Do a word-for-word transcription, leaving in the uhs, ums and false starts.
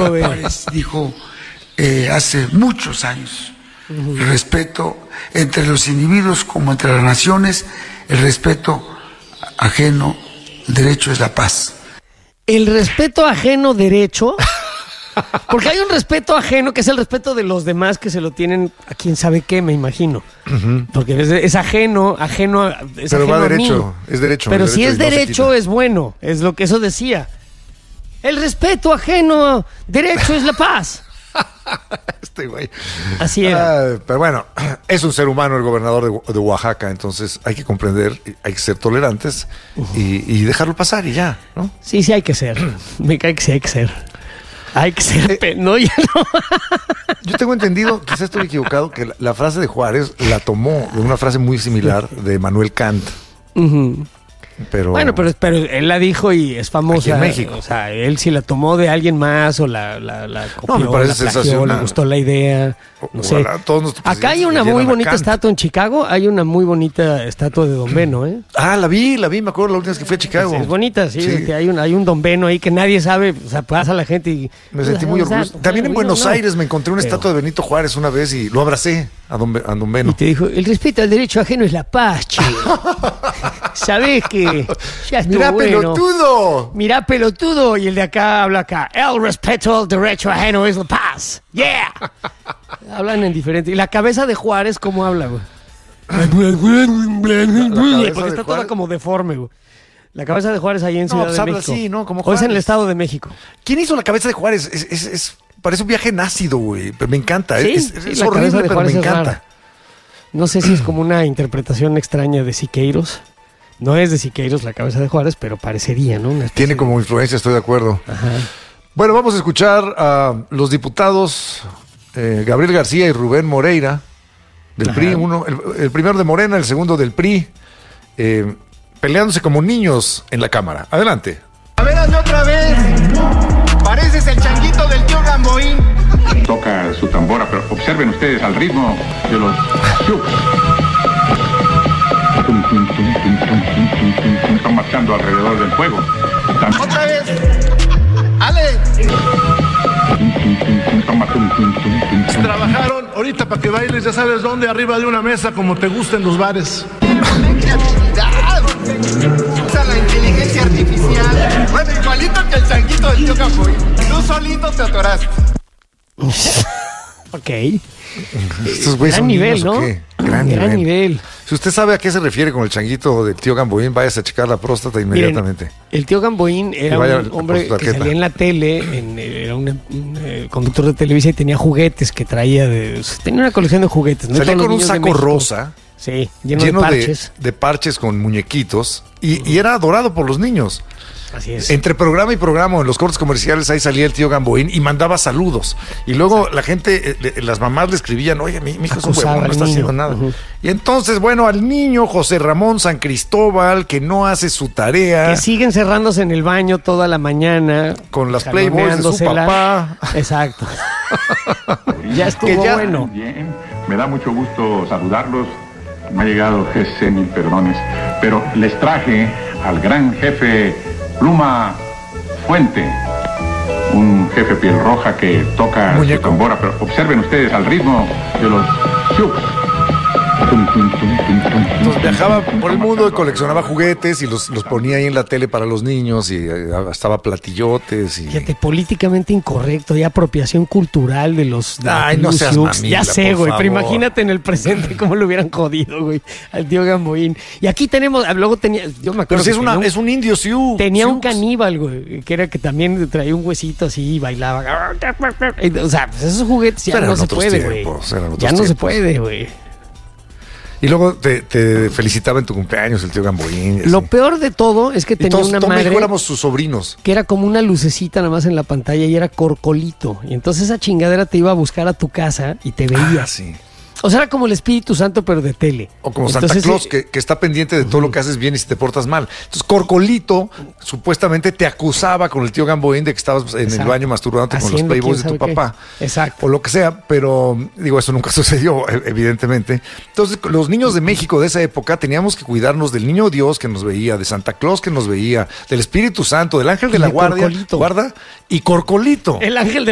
todo de... Juárez dijo eh, hace muchos años, uh-huh. el respeto entre los individuos como entre las naciones, el respeto ajeno, derecho es la paz. El respeto ajeno, derecho... Porque hay un respeto ajeno que es el respeto de los demás que se lo tienen a quien sabe qué, me imagino. Uh-huh. Porque es, es ajeno, ajeno, es Pero ajeno va a derecho, mí. es derecho. Pero es si derecho es derecho no es bueno, es lo que eso decía. El respeto ajeno, derecho es la paz. Este güey. Así era. Uh, pero bueno, es un ser humano el gobernador de, de Oaxaca, entonces hay que comprender, hay que ser tolerantes uh-huh. y, y dejarlo pasar y ya, ¿no? Sí, sí hay que ser. Me cae que sí hay que ser. Hay que ser... Eh, no, ya no. Yo tengo entendido, quizás estoy equivocado, que la, la frase de Juárez la tomó de una frase muy similar de Manuel Kant. Uh-huh. Pero, bueno, pero, pero él la dijo y es famosa. Aquí en México. O sea, él si la tomó de alguien más o la, la, la copió, no, me parece la plagió, le gustó la idea. No sé. Acá hay una muy bonita estatua en Chicago. Hay una muy bonita estatua de Don Beno, ¿eh? Ah, la vi, la vi, me acuerdo la última vez que fui a Chicago. Es, es bonita, sí. sí. Que hay, un, hay un Don Beno ahí que nadie sabe. O sea, pasa la gente y... Me sentí muy orgulloso. También en Buenos Aires me encontré una pero, estatua de Benito Juárez una vez y lo abracé a Don, a Don Beno. Y te dijo, el respeto al derecho ajeno es la paz, che. ¿Sabés que ya estuvo Mirá, bueno. pelotudo. Mirá, pelotudo. Y el de acá habla acá. El respeto al derecho ajeno es la paz. Yeah. Hablan en diferente. ¿Y la cabeza de Juárez cómo habla, güey? Porque está toda como deforme, güey. La cabeza de Juárez ahí en Ciudad no, pues de habla México. Así, ¿no? Como o es en el Estado de México. ¿Quién hizo la cabeza de Juárez? Es, es, es, parece un viaje en ácido, güey. Pero me encanta. Sí, es sí, es la horrible, pero me encanta. Rara. No sé si es como una interpretación extraña de Siqueiros. No es de Siqueiros la cabeza de Juárez, pero parecería, ¿no? Tiene como influencia, estoy de acuerdo. Ajá. Bueno, vamos a escuchar a los diputados eh, Gabriel García y Rubén Moreira del Ajá. P R I, uno, el, el primero de Morena, el segundo del P R I, eh, peleándose como niños en la Cámara. Adelante. A ver, hazme otra vez. Pareces el changuito del tío Gamboín. Toca su tambora, pero observen ustedes al ritmo de los chups. Están marchando alrededor del fuego. Están... ¡Otra vez! ¡Ale! Trabajaron ahorita para que bailes, ya sabes dónde, arriba de una mesa, como te gusta en los bares. ¡Creatividad! Usa la inteligencia artificial. Bueno, igualito que el changuito del tío Gamboín. Tú solito te atoraste. Ok. Estos güeyes Gran son nivel, niños, ¿no? ¿o qué? Gran, Gran nivel. nivel. Si usted sabe a qué se refiere con el changuito del tío Gamboín, váyase a checar la próstata inmediatamente. Miren, el tío Gamboín era un hombre que salía en la tele, en, era un, un eh, conductor de Televisa y tenía juguetes que traía de... Tenía una colección de juguetes. ¿no? Salía con un saco rosa. Sí, lleno, lleno de parches. De, de parches con muñequitos y, uh-huh. y era adorado por los niños. Así es. Entre programa y programa, en los cortes comerciales, ahí salía el tío Gamboín y mandaba saludos. Y luego Exacto. la gente, eh, las mamás le escribían, oye, mi, mi hijo es un huevón, no está niño. haciendo nada. Uh-huh. Y entonces, bueno, al niño José Ramón San Cristóbal, que no hace su tarea. Que sigue encerrándose en el baño toda la mañana. Con las Playboys de su papá. Exacto. Ya estuvo que ya, bueno. Bien, me da mucho gusto saludarlos. Me ha llegado ese mil perdones, pero les traje al gran jefe Pluma Fuente, un jefe piel roja que toca Muñeco. su tambora, pero observen ustedes al ritmo de los chups. Entonces viajaba por el mundo y coleccionaba juguetes y los, los ponía ahí en la tele para los niños y estaba platillotes y... Fíjate, políticamente incorrecto y apropiación cultural de los... De Ay, los no seas Sioux. mamila, Ya sé, güey, pero favor. imagínate en el presente cómo lo hubieran jodido, güey, al tío Gamboín. Y aquí tenemos, luego tenía, yo me acuerdo... Pero si es, que una, un, es un indio Sioux. Tenía Sioux. un caníbal, güey, que era que también traía un huesito así y bailaba. O sea, pues esos juguetes ya Eran no se puede, güey. Ya no se tiempos. puede, güey. Y luego te, te felicitaba en tu cumpleaños el tío Gamboín. Lo peor de todo es que y tenía todos, una todos madre éramos sus sobrinos. Que era como una lucecita nada más en la pantalla y era Corcolito. Y entonces esa chingadera te iba a buscar a tu casa y te veía. Ah, sí. O sea, era como el Espíritu Santo, pero de tele. O como Entonces, Santa Claus, eh, que, que está pendiente de todo uh-huh. lo que haces bien y si te portas mal. Entonces, Corcolito supuestamente te acusaba con el tío Gamboín de que estabas en Exacto. el baño masturbándote con los Playboys de tu papá. Qué. Exacto. O lo que sea, pero digo, eso nunca sucedió, evidentemente. Entonces, los niños de México de esa época teníamos que cuidarnos del niño Dios que nos veía, de Santa Claus que nos veía, del Espíritu Santo, del ángel de la de guardia, Corcolito. guarda y Corcolito. El ángel de